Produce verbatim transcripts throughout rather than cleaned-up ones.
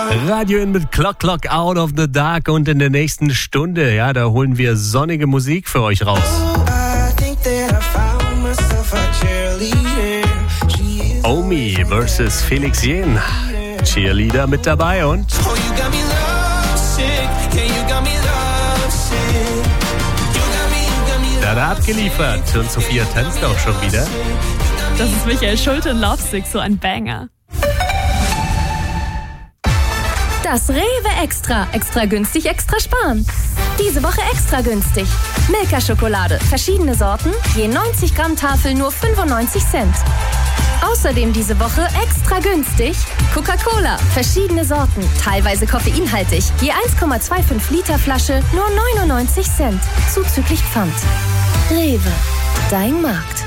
Radio in mit Clock Clock Out of the Dark und in der nächsten Stunde, ja, da holen wir sonnige Musik für euch raus. Omi versus Felix Jähn. Cheerleader mit dabei und da hat er abgeliefert und Sophia tanzt auch schon wieder. Das ist Michael Schulte und Lovesick, so ein Banger. Das Rewe Extra. Extra günstig, extra sparen. Diese Woche extra günstig. Milka-Schokolade, verschiedene Sorten, je neunzig Gramm Tafel nur fünfundneunzig Cent. Außerdem diese Woche extra günstig Coca-Cola, verschiedene Sorten, teilweise koffeinhaltig, je eins Komma fünfundzwanzig Liter Flasche nur neunundneunzig Cent, zuzüglich Pfand. Rewe, dein Markt.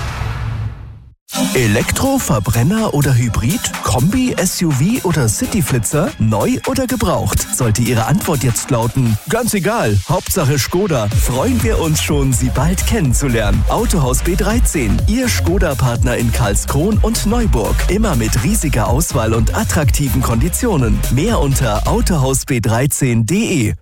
Elektro, Verbrenner oder Hybrid? Kombi, S U V oder Cityflitzer? Neu oder gebraucht? Sollte Ihre Antwort jetzt lauten, ganz egal, Hauptsache Skoda, freuen wir uns schon, Sie bald kennenzulernen. Autohaus B dreizehn, Ihr Skoda-Partner in Karlskron und Neuburg. Immer mit riesiger Auswahl und attraktiven Konditionen. Mehr unter autohaus b dreizehn punkt de.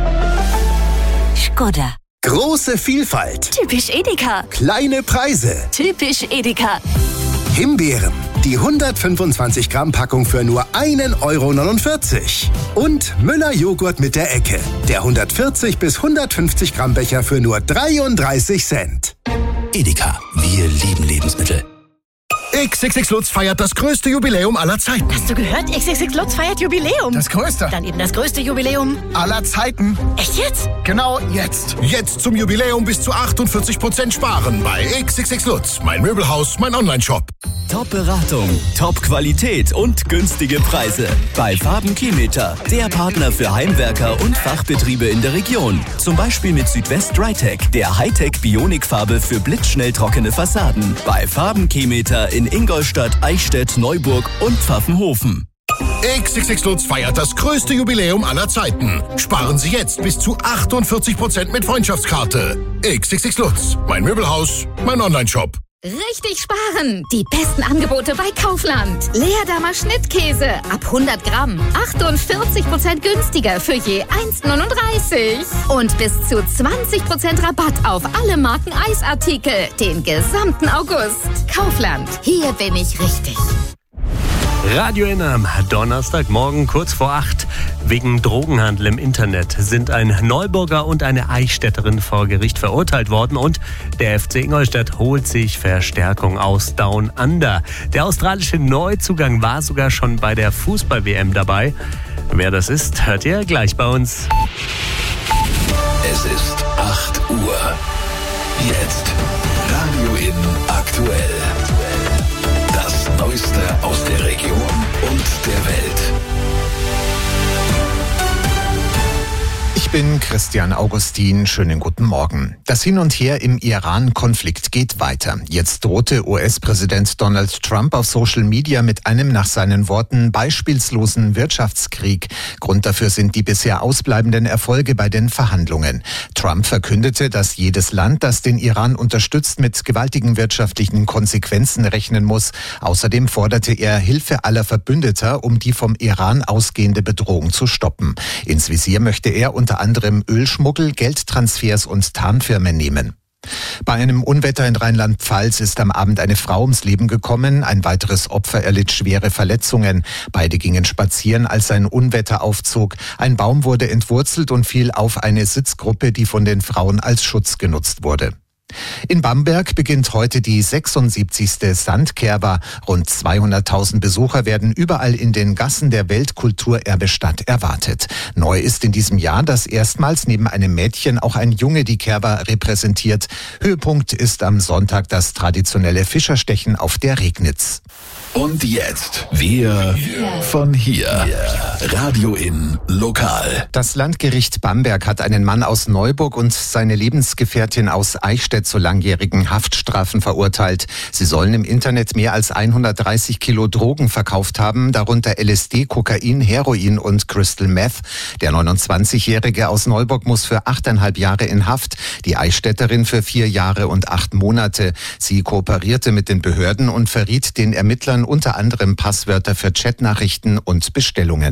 Skoda. Große Vielfalt. Typisch Edeka. Kleine Preise. Typisch Edeka. Himbeeren. Die hundertfünfundzwanzig Gramm Packung für nur ein Euro neunundvierzig. Und Müller Joghurt mit der Ecke. Der hundertvierzig bis hundertfünfzig Gramm Becher für nur dreiunddreißig Cent. Edeka. Wir lieben Lebensmittel. X X X Lutz feiert das größte Jubiläum aller Zeiten. Hast du gehört? X X X Lutz feiert Jubiläum. Das größte. Dann eben das größte Jubiläum aller Zeiten. Echt jetzt? Genau jetzt. Jetzt zum Jubiläum bis zu achtundvierzig Prozent sparen bei X X X Lutz. Mein Möbelhaus, mein Onlineshop. Top-Beratung, Top-Qualität und günstige Preise. Bei Farben-Kilometer, der Partner für Heimwerker und Fachbetriebe in der Region. Zum Beispiel mit Südwest Drytech, der Hightech-Bionik-Farbe für blitzschnell trockene Fassaden. Bei Farben-Kilometer in Ingolstadt, Eichstätt, Neuburg und Pfaffenhofen. X X X Lutz feiert das größte Jubiläum aller Zeiten. Sparen Sie jetzt bis zu achtundvierzig Prozent mit Freundschaftskarte. X X X Lutz, mein Möbelhaus, mein Onlineshop. Richtig sparen! Die besten Angebote bei Kaufland. Leerdammer Schnittkäse ab hundert Gramm. achtundvierzig Prozent günstiger für je eins neununddreißig. Und bis zu zwanzig Prozent Rabatt auf alle Marken Eisartikel. Den gesamten August. Kaufland. Hier bin ich richtig. Radio in am Donnerstagmorgen kurz vor acht. Wegen Drogenhandel im Internet sind ein Neuburger und eine Eichstätterin vor Gericht verurteilt worden und der F C Ingolstadt holt sich Verstärkung aus Down Under. Der australische Neuzugang war sogar schon bei der Fußball-W M dabei. Wer das ist, hört ihr gleich bei uns. Es ist acht Uhr. Jetzt Radio in aktuell. Das Neueste aus der Region und der Welt. Ich bin Christian Augustin. Schönen guten Morgen. Das Hin und Her im Iran-Konflikt geht weiter. Jetzt drohte U S-Präsident Donald Trump auf Social Media mit einem nach seinen Worten beispielslosen Wirtschaftskrieg. Grund dafür sind die bisher ausbleibenden Erfolge bei den Verhandlungen. Trump verkündete, dass jedes Land, das den Iran unterstützt, mit gewaltigen wirtschaftlichen Konsequenzen rechnen muss. Außerdem forderte er Hilfe aller Verbündeter, um die vom Iran ausgehende Bedrohung zu stoppen. Ins Visier möchte er unter anderem Ölschmuggel, Geldtransfers und Tarnfirmen nehmen. Bei einem Unwetter in Rheinland-Pfalz ist am Abend eine Frau ums Leben gekommen. Ein weiteres Opfer erlitt schwere Verletzungen. Beide gingen spazieren, als ein Unwetter aufzog. Ein Baum wurde entwurzelt und fiel auf eine Sitzgruppe, die von den Frauen als Schutz genutzt wurde. In Bamberg beginnt heute die sechsundsiebzigste Sandkerwa. Rund zweihunderttausend Besucher werden überall in den Gassen der Weltkulturerbestadt erwartet. Neu ist in diesem Jahr, dass erstmals neben einem Mädchen auch ein Junge die Kerwa repräsentiert. Höhepunkt ist am Sonntag das traditionelle Fischerstechen auf der Regnitz. Und jetzt wir von hier. Radio in Lokal. Das Landgericht Bamberg hat einen Mann aus Neuburg und seine Lebensgefährtin aus Eichstätt zu langjährigen Haftstrafen verurteilt. Sie sollen im Internet mehr als hundertdreißig Kilo Drogen verkauft haben, darunter L S D, Kokain, Heroin und Crystal Meth. Der neunundzwanzigjährige aus Neuburg muss für achteinhalb Jahre in Haft, die Eichstätterin für vier Jahre und acht Monate. Sie kooperierte mit den Behörden und verriet den Ermittlern unter anderem Passwörter für Chatnachrichten und Bestellungen.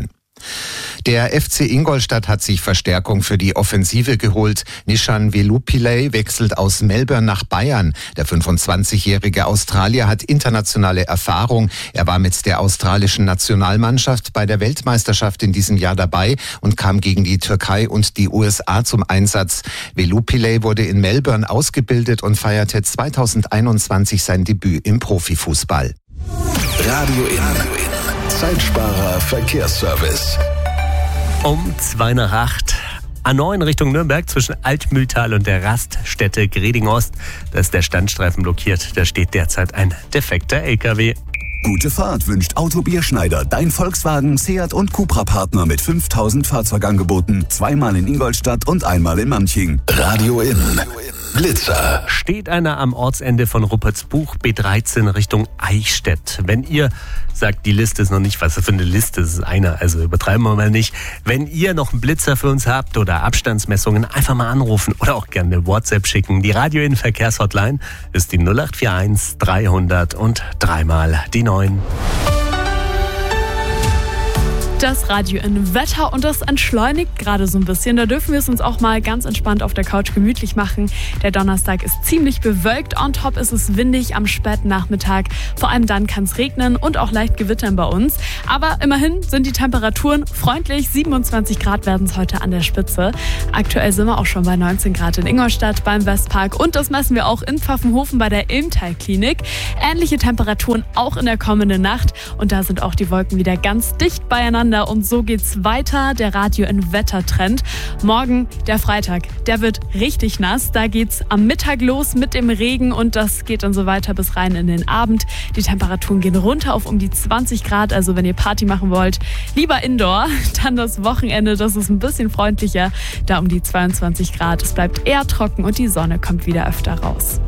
Der F C Ingolstadt hat sich Verstärkung für die Offensive geholt. Nishan Velupillay wechselt aus Melbourne nach Bayern. Der fünfundzwanzigjährige Australier hat internationale Erfahrung. Er war mit der australischen Nationalmannschaft bei der Weltmeisterschaft in diesem Jahr dabei und kam gegen die Türkei und die U S A zum Einsatz. Velupillay wurde in Melbourne ausgebildet und feierte zweitausendeinundzwanzig sein Debüt im Profifußball. Radio In. Zeitsparer Verkehrsservice. Um zwei nach acht. A neun Richtung Nürnberg zwischen Altmühltal und der Raststätte Greding Ost. Da ist der Standstreifen blockiert. Da steht derzeit ein defekter L K W. Gute Fahrt wünscht Auto Bierschneider, dein Volkswagen, Seat und Cupra-Partner mit fünftausend Fahrzeugangeboten. Zweimal in Ingolstadt und einmal in Manching. Radio In. Blitzer. Steht einer am Ortsende von Ruppertsbuch B dreizehn Richtung Eichstätt. Wenn ihr sagt, die Liste ist noch nicht, was für eine Liste, es ist einer, also übertreiben wir mal nicht. Wenn ihr noch einen Blitzer für uns habt oder Abstandsmessungen, einfach mal anrufen oder auch gerne eine WhatsApp schicken. Die Radio In Verkehrshotline ist die null acht vier eins dreihundert und dreimal die neun. Das Radio in Wetter und das entschleunigt gerade so ein bisschen. Da dürfen wir es uns auch mal ganz entspannt auf der Couch gemütlich machen. Der Donnerstag ist ziemlich bewölkt. On top ist es windig am späten Nachmittag. Vor allem dann kann es regnen und auch leicht gewittern bei uns. Aber immerhin sind die Temperaturen freundlich. siebenundzwanzig Grad werden es heute an der Spitze. Aktuell sind wir auch schon bei neunzehn Grad in Ingolstadt beim Westpark. Und das messen wir auch in Pfaffenhofen bei der Ilmtal-Klinik. Ähnliche Temperaturen auch in der kommenden Nacht. Und da sind auch die Wolken wieder ganz dicht beieinander. Und so geht's weiter, der Radio in Wettertrend. Morgen, der Freitag, der wird richtig nass. Da geht's am Mittag los mit dem Regen und das geht dann so weiter bis rein in den Abend. Die Temperaturen gehen runter auf um die zwanzig Grad. Also wenn ihr Party machen wollt, lieber Indoor. Dann das Wochenende, das ist ein bisschen freundlicher. Da um die zweiundzwanzig Grad. Es bleibt eher trocken und die Sonne kommt wieder öfter raus.